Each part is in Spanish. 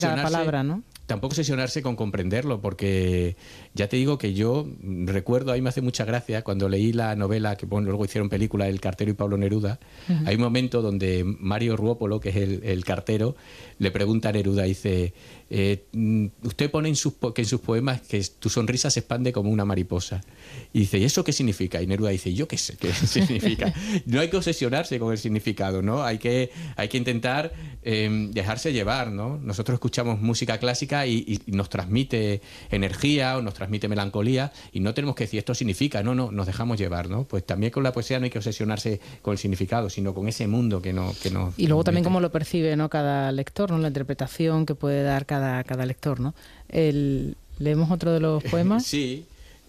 cada palabra, ¿no? Tampoco obsesionarse con comprenderlo, porque ya te digo que yo recuerdo, a mí me hace mucha gracia, cuando leí la novela que luego hicieron película, El cartero y Pablo Neruda, hay un momento donde Mario Ruopolo, que es el cartero, le pregunta a Neruda, dice, usted pone que en sus poemas que tu sonrisa se expande como una mariposa. Y dice, ¿y eso qué significa? Y Neruda dice, yo qué sé qué significa. No hay que obsesionarse con el significado, ¿no? Hay que intentar dejarse llevar, ¿no? Nosotros escuchamos música clásica y nos transmite energía o nos transmite melancolía y no tenemos que decir esto significa, no, nos dejamos llevar, ¿no? Pues también con la poesía no hay que obsesionarse con el significado, sino con ese mundo que nos y luego también cómo lo percibe, ¿no?, cada lector, ¿no?, la interpretación que puede dar cada lector, ¿no? ¿Leemos otro de los poemas? Sí.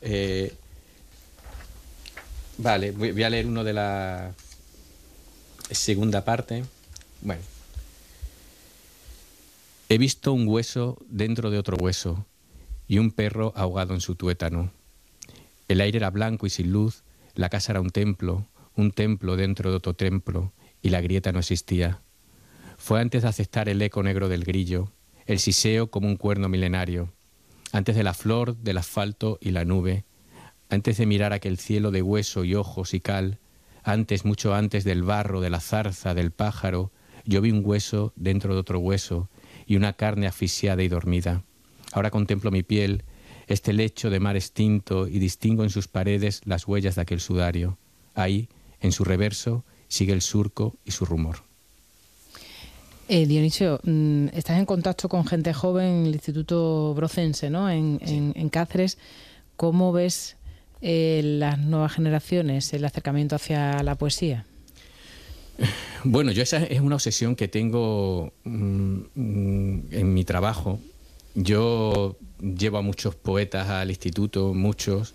Vale, voy a leer uno de la segunda parte. Bueno. He visto un hueso dentro de otro hueso y un perro ahogado en su tuétano. El aire era blanco y sin luz, la casa era un templo dentro de otro templo, y la grieta no existía. Fue antes de aceptar el eco negro del grillo, el siseo como un cuerno milenario, antes de la flor, del asfalto y la nube, antes de mirar aquel cielo de hueso y ojos y cal, antes, mucho antes del barro, de la zarza, del pájaro, yo vi un hueso dentro de otro hueso, y una carne asfixiada y dormida. Ahora contemplo mi piel, este lecho de mar extinto, y distingo en sus paredes las huellas de aquel sudario. Ahí, en su reverso, sigue el surco y su rumor. Dionisio, estás en contacto con gente joven en el Instituto Brocense, ¿no?, en Cáceres. ¿Cómo ves las nuevas generaciones, el acercamiento hacia la poesía? Bueno, yo esa es una obsesión que tengo en mi trabajo. Yo llevo a muchos poetas al instituto, muchos.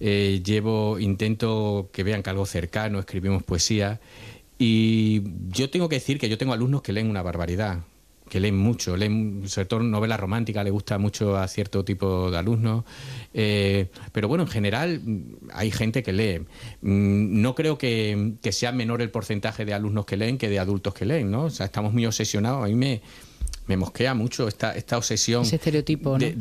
Intento que vean que algo cercano, escribimos poesía. Y yo tengo que decir que yo tengo alumnos que leen una barbaridad, que leen mucho, leen sobre todo novela romántica, le gusta mucho a cierto tipo de alumnos, pero bueno, en general hay gente que lee. No creo que sea menor el porcentaje de alumnos que leen que de adultos que leen, ¿no? O sea, estamos muy obsesionados. A mí me mosquea mucho esta obsesión, ese estereotipo, ¿no?,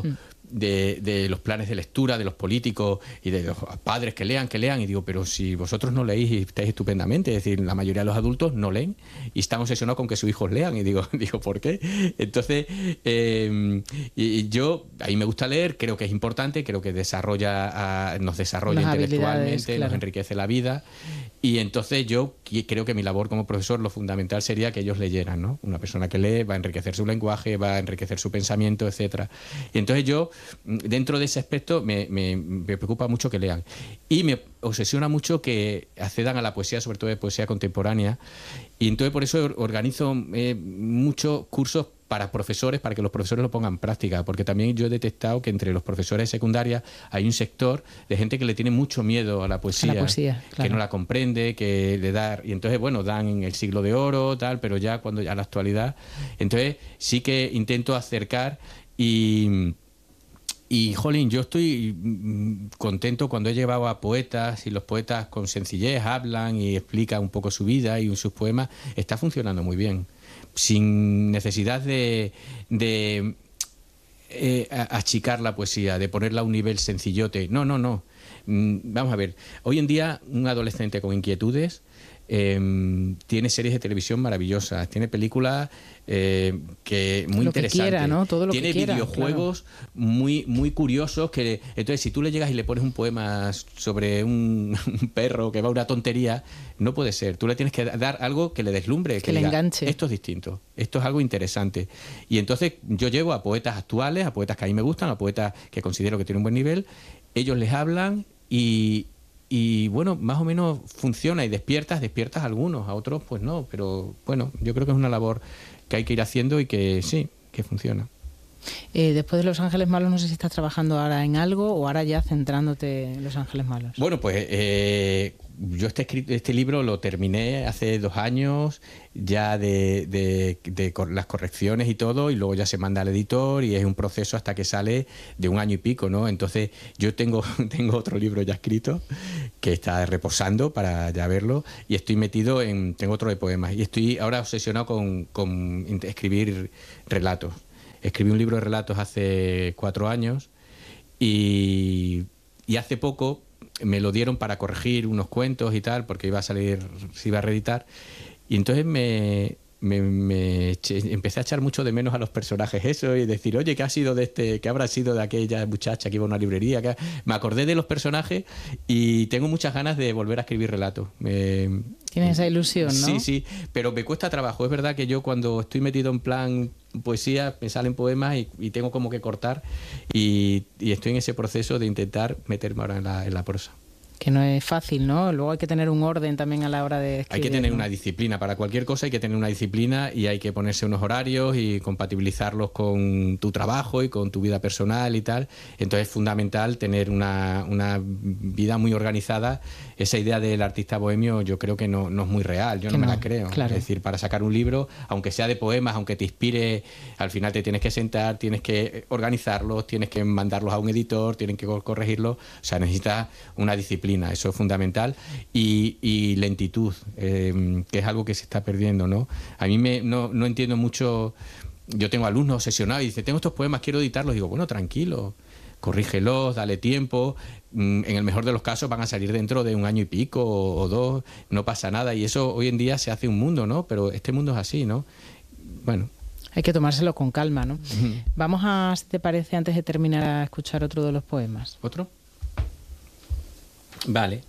de los planes de lectura, de los políticos y de los padres que lean, y digo, pero si vosotros no leéis y estáis estupendamente, es decir, la mayoría de los adultos no leen y están obsesionados con que sus hijos lean, y digo, ¿por qué? Entonces, y yo, a mí me gusta leer, creo que es importante, creo que nos desarrolla intelectualmente, claro, nos enriquece la vida, y entonces yo creo que mi labor como profesor, lo fundamental sería que ellos leyeran, ¿no? Una persona que lee va a enriquecer su lenguaje, va a enriquecer su pensamiento, etcétera. Y entonces yo, dentro de ese aspecto, me preocupa mucho que lean. Y me obsesiona mucho que accedan a la poesía, sobre todo de poesía contemporánea. Y entonces por eso organizo muchos cursos para profesores, para que los profesores lo pongan en práctica, porque también yo he detectado que entre los profesores de secundaria hay un sector de gente que le tiene mucho miedo a la poesía, claro, que no la comprende, que le da, y entonces bueno, dan en el siglo de oro, tal, pero ya cuando a la actualidad, entonces sí que intento acercar y jolín, yo estoy contento cuando he llevado a poetas, y los poetas con sencillez hablan y explican un poco su vida y sus poemas. Está funcionando muy bien, sin necesidad de achicar la poesía, de ponerla a un nivel sencillote. No. Vamos a ver, hoy en día un adolescente con inquietudes tiene series de televisión maravillosas, tiene películas que muy interesantes, quiera, ¿no? Todo lo tiene que quiera, videojuegos, claro, muy curiosos, que entonces si tú le llegas y le pones un poema sobre un perro que va a una tontería, no puede ser. Tú le tienes que dar algo que le deslumbre, que le diga, enganche. Esto es distinto, esto es algo interesante. Y entonces yo llevo a poetas actuales, a poetas que a mí me gustan, a poetas que considero que tienen un buen nivel. Ellos les hablan y bueno, más o menos funciona, y despiertas a algunos, a otros pues no, pero bueno, yo creo que es una labor que hay que ir haciendo y que sí, que funciona. Después de Los Ángeles Malos, no sé si estás trabajando ahora en algo o ahora ya centrándote en Los Ángeles Malos. Bueno, pues yo este libro lo terminé hace 2 años ya de las correcciones y todo, y luego ya se manda al editor y es un proceso hasta que sale de 1 año y pico, ¿no? Entonces yo tengo otro libro ya escrito que está reposando para ya verlo, y estoy tengo otro de poemas, y estoy ahora obsesionado con escribir relatos. Escribí un libro de relatos hace 4 años y hace poco me lo dieron para corregir unos cuentos y tal, porque iba a salir, se iba a reeditar, y entonces empecé a echar mucho de menos a los personajes eso y decir, oye, ¿qué ha sido de qué habrá sido de aquella muchacha que iba a una librería? Me acordé de los personajes y tengo muchas ganas de volver a escribir relatos. Tienes esa ilusión, ¿no? Sí, sí, pero me cuesta trabajo. Es verdad que yo cuando estoy metido en plan poesía me salen poemas y tengo como que cortar y estoy en ese proceso de intentar meterme ahora en la prosa. Que no es fácil, ¿no? Luego hay que tener un orden también a la hora de escribir. Hay que tener, ¿no?, una disciplina. Para cualquier cosa hay que tener una disciplina y hay que ponerse unos horarios y compatibilizarlos con tu trabajo y con tu vida personal y tal. Entonces es fundamental tener una vida muy organizada. Esa idea del artista bohemio yo creo que no es muy real, yo no me la creo. Claro. Es decir, para sacar un libro, aunque sea de poemas, aunque te inspire, al final te tienes que sentar, tienes que organizarlos, tienes que mandarlos a un editor, tienes que corregirlos. O sea, necesitas una disciplina. Eso es fundamental, y lentitud, que es algo que se está perdiendo, ¿no? A mí no entiendo mucho. Yo tengo alumnos obsesionados y dicen, tengo estos poemas, quiero editarlos. Digo, bueno, tranquilo, corrígelos, dale tiempo. En el mejor de los casos van a salir dentro de 1 año y pico o 2, no pasa nada. Y eso hoy en día se hace un mundo, ¿no? Pero este mundo es así, ¿no? Bueno. Hay que tomárselo con calma, ¿no? Vamos a, si te parece, antes de terminar, a escuchar otro de los poemas. ¿Otro? Vale.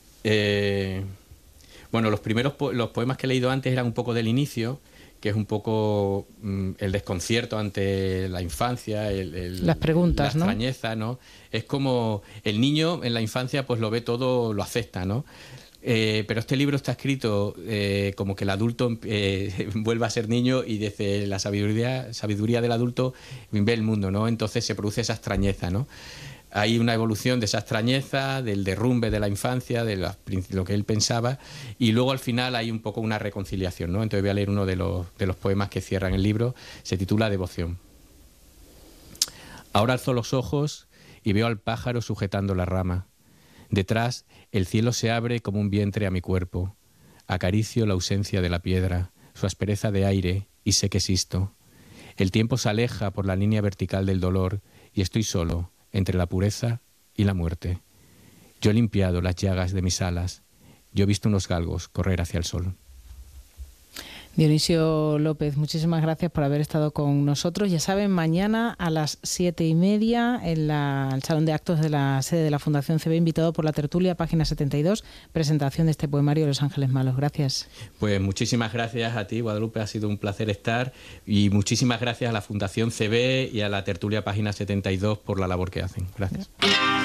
Bueno, los poemas que he leído antes eran un poco del inicio, que es un poco el desconcierto ante la infancia, las preguntas, la extrañeza, ¿no? Es como el niño en la infancia pues lo ve todo, lo acepta, ¿no? Pero este libro está escrito como que el adulto vuelva a ser niño y desde la sabiduría del adulto ve el mundo, ¿no? Entonces se produce esa extrañeza, ¿no? Hay una evolución de esa extrañeza, del derrumbe de la infancia, de lo que él pensaba, y luego al final hay un poco una reconciliación, ¿no? Entonces voy a leer uno de los poemas que cierran el libro, se titula Devoción. Ahora alzo los ojos y veo al pájaro sujetando la rama. Detrás el cielo se abre como un vientre a mi cuerpo. Acaricio la ausencia de la piedra, su aspereza de aire, y sé que existo. El tiempo se aleja por la línea vertical del dolor y estoy solo, entre la pureza y la muerte. Yo he limpiado las llagas de mis alas. Yo he visto unos galgos correr hacia el sol. Dionisio López, muchísimas gracias por haber estado con nosotros. Ya saben, mañana a las 7:30 en el Salón de Actos de la sede de la Fundación CB, invitado por La Tertulia, página 72, presentación de este poemario Los Ángeles Malos. Gracias. Pues muchísimas gracias a ti, Guadalupe, ha sido un placer estar, y muchísimas gracias a la Fundación CB y a La Tertulia, página 72, por la labor que hacen. Gracias.